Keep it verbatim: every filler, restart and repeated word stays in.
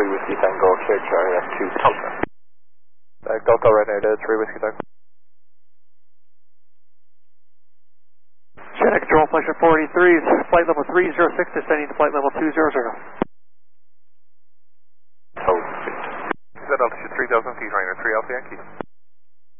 three Whiskey Tango, clear Charlie, that's two Delta. Uh, Delta right now, three Whiskey Tango. Chinook Control, Flight four eighty-three, flight level three zero six, descending to flight level two zero zero. Hold. Is that altitude three thousand feet, Rainer, three Alpha Yankee?